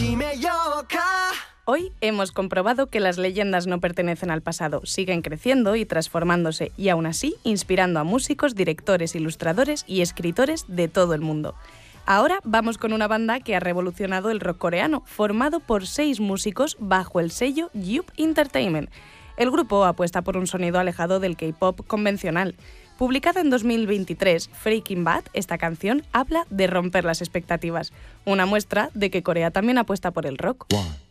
Hoy hemos comprobado que las leyendas no pertenecen al pasado, siguen creciendo y transformándose y aún así inspirando a músicos, directores, ilustradores y escritores de todo el mundo. Ahora vamos con una banda que ha revolucionado el rock coreano, formado por 6 músicos bajo el sello Yup Entertainment. El grupo apuesta por un sonido alejado del K-pop convencional. Publicada en 2023, Freaking Bad, esta canción habla de romper las expectativas, una muestra de que Corea también apuesta por el rock. 1